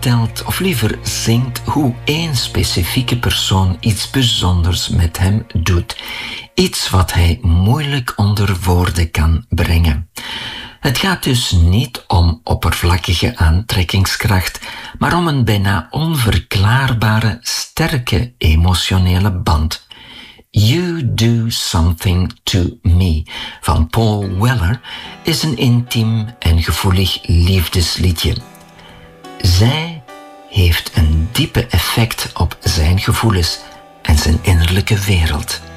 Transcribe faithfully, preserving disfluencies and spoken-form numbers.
vertelt, of liever zingt, hoe één specifieke persoon iets bijzonders met hem doet. Iets wat hij moeilijk onder woorden kan brengen. Het gaat dus niet om oppervlakkige aantrekkingskracht, maar om een bijna onverklaarbare, sterke emotionele band. You Do Something To Me van Paul Weller is een intiem en gevoelig liefdesliedje. Zij heeft een diepe effect op zijn gevoelens en zijn innerlijke wereld.